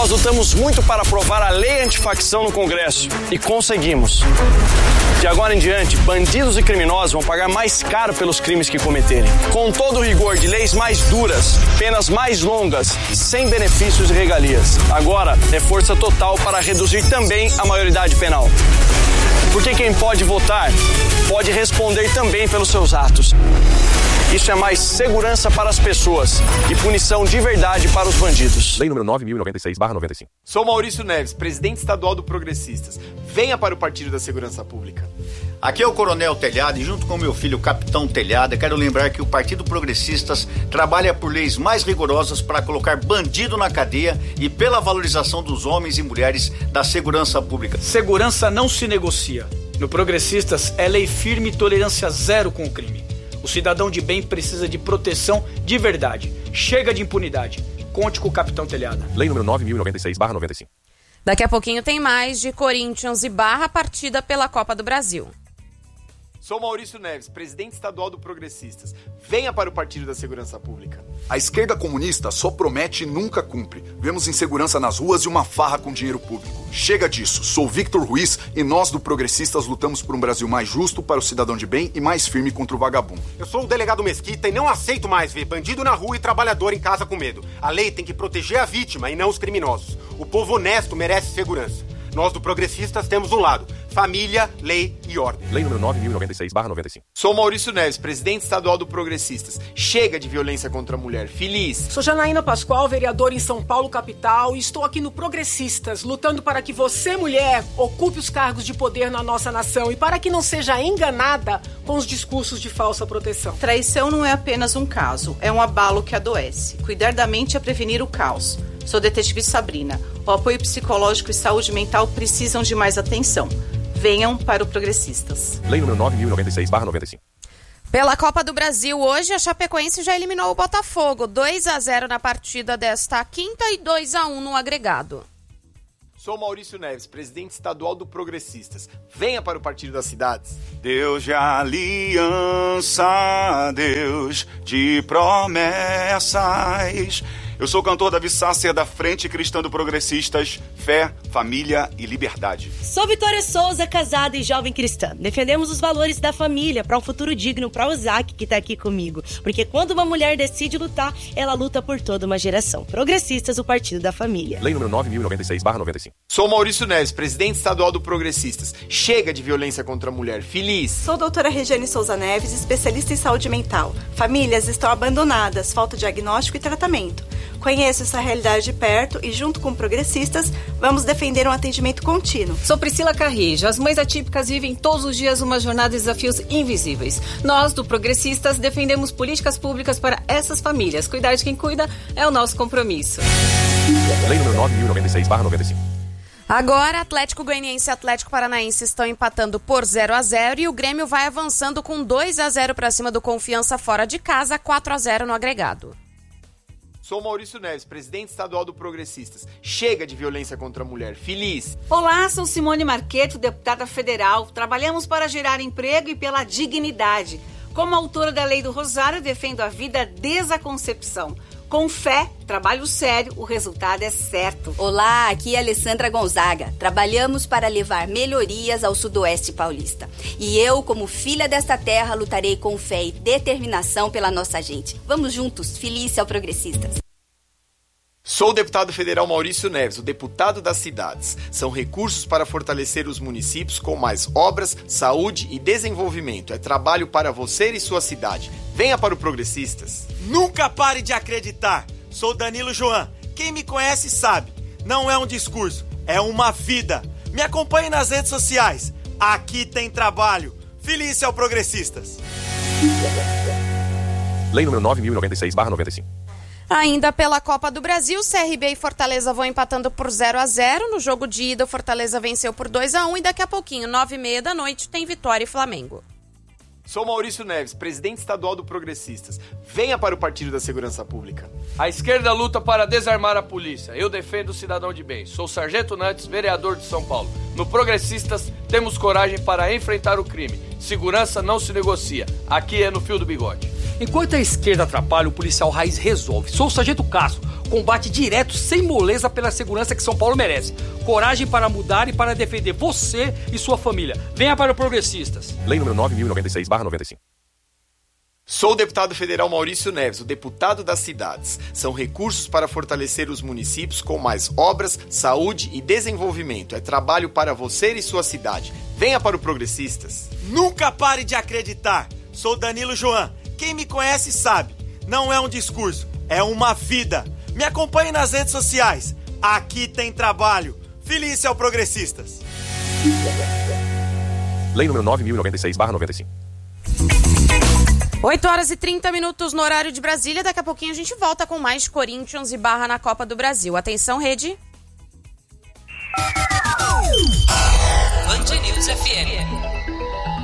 Nós lutamos muito para aprovar a lei antifacção no Congresso e conseguimos. De agora em diante, bandidos e criminosos vão pagar mais caro pelos crimes que cometerem. Com todo o rigor de leis mais duras, penas mais longas, sem benefícios e regalias. Agora é força total para reduzir também a maioridade penal. Porque quem pode votar, pode responder também pelos seus atos. Isso é mais segurança para as pessoas e punição de verdade para os bandidos. Lei número 9.096/95. Sou Maurício Neves, presidente estadual do Progressistas. Venha para o Partido da Segurança Pública. Aqui é o Coronel Telhado e junto com meu filho, o Capitão Telhado, quero lembrar que o Partido Progressistas trabalha por leis mais rigorosas para colocar bandido na cadeia e pela valorização dos homens e mulheres da segurança pública. Segurança não se negocia. No Progressistas é lei firme e tolerância zero com o crime. O cidadão de bem precisa de proteção de verdade. Chega de impunidade. Conte com o Capitão Telhada. Lei número 9.096/95. Daqui a pouquinho tem mais de Corinthians e Barra, partida pela Copa do Brasil. Sou Maurício Neves, presidente estadual do Progressistas. Venha para o Partido da Segurança Pública. A esquerda comunista só promete e nunca cumpre. Vemos insegurança nas ruas e uma farra com dinheiro público. Chega disso. Sou Victor Ruiz e nós do Progressistas lutamos por um Brasil mais justo para o cidadão de bem e mais firme contra o vagabundo. Eu sou o delegado Mesquita e não aceito mais ver bandido na rua e trabalhador em casa com medo. A lei tem que proteger a vítima e não os criminosos. O povo honesto merece segurança. Nós do Progressistas temos um lado: família, lei e ordem. Lei número 9.096/95. Sou Maurício Neves, presidente estadual do Progressistas. Chega de violência contra a mulher. Feliz. Sou Janaína Pascoal, vereadora em São Paulo, capital, e estou aqui no Progressistas, lutando para que você, mulher, ocupe os cargos de poder na nossa nação e para que não seja enganada com os discursos de falsa proteção. Traição não é apenas um caso, é um abalo que adoece. Cuidar da mente é prevenir o caos. Sou detetive Sabrina. O apoio psicológico e saúde mental precisam de mais atenção. Venham para o Progressistas. Lei número 9.096/95. Pela Copa do Brasil, hoje a Chapecoense já eliminou o Botafogo. 2-0 na partida desta quinta e 2-1 no agregado. Sou Maurício Neves, presidente estadual do Progressistas. Venha para o Partido das Cidades. Deus de aliança, Deus de promessas. Eu sou o cantor Davi Sácer, da Frente Cristã do Progressistas, Fé, Família e Liberdade. Sou Vitória Souza, casada e jovem cristã. Defendemos os valores da família para um futuro digno para o Isaac, que está aqui comigo. Porque quando uma mulher decide lutar, ela luta por toda uma geração. Progressistas, o Partido da Família. Lei número 9.096/95. Sou Maurício Neves, presidente estadual do Progressistas. Chega de violência contra a mulher. Feliz. Sou doutora Regiane Souza Neves, especialista em saúde mental. Famílias estão abandonadas, falta diagnóstico e tratamento. Conheço essa realidade de perto e, junto com progressistas, vamos defender um atendimento contínuo. Sou Priscila Carrijo. As mães atípicas vivem todos os dias uma jornada de desafios invisíveis. Nós, do Progressistas, defendemos políticas públicas para essas famílias. Cuidar de quem cuida é o nosso compromisso. Lei número 9.096/95. Agora, Atlético Goianiense e Atlético Paranaense estão empatando por 0-0 e o Grêmio vai avançando com 2-0 para cima do Confiança fora de casa, 4-0 no agregado. Sou Maurício Neves, presidente estadual do Progressistas. Chega de violência contra a mulher. Feliz. Olá, sou Simone Marqueto, deputada federal. Trabalhamos para gerar emprego e pela dignidade. Como autora da Lei do Rosário, defendo a vida desde a concepção. Com fé, trabalho sério, o resultado é certo. Olá, aqui é Alessandra Gonzaga. Trabalhamos para levar melhorias ao Sudoeste Paulista. E eu, como filha desta terra, lutarei com fé e determinação pela nossa gente. Vamos juntos, Felícia ao Progressistas. Sou o deputado federal Maurício Neves, o deputado das cidades. São recursos para fortalecer os municípios com mais obras, saúde e desenvolvimento. É trabalho para você e sua cidade. Venha para o Progressistas. Nunca pare de acreditar. Sou Danilo Joan. Quem me conhece sabe. Não é um discurso, é uma vida. Me acompanhe nas redes sociais. Aqui tem trabalho. Felícia ao Progressistas. Lei número 9.096/95. Ainda pela Copa do Brasil, CRB e Fortaleza vão empatando por 0-0. No jogo de ida, o Fortaleza venceu por 2-1 e daqui a pouquinho, 9h30 tem Vitória e Flamengo. Sou Maurício Neves, presidente estadual do Progressistas. Venha para o Partido da Segurança Pública. A esquerda luta para desarmar a polícia. Eu defendo o cidadão de bem. Sou Sargento Nantes, vereador de São Paulo. No Progressistas, temos coragem para enfrentar o crime. Segurança não se negocia. Aqui é no Fio do Bigode. Enquanto a esquerda atrapalha, o policial raiz resolve. Sou o Sargento Castro. Combate direto, sem moleza, pela segurança que São Paulo merece. Coragem para mudar e para defender você e sua família. Venha para o Progressistas. Lei número 9.096/95. Sou o deputado federal Maurício Neves, o deputado das cidades. São recursos para fortalecer os municípios com mais obras, saúde e desenvolvimento. É trabalho para você e sua cidade. Venha para o Progressistas. Nunca pare de acreditar. Sou Danilo Joan. Quem me conhece sabe. Não é um discurso, é uma vida. Me acompanhe nas redes sociais. Aqui tem trabalho. Feliz ao Progressistas. Lei número 9.096/95. 8 horas e 30 minutos no horário de Brasília. Daqui a pouquinho a gente volta com mais Corinthians e Barra na Copa do Brasil. Atenção, rede. Band News FM.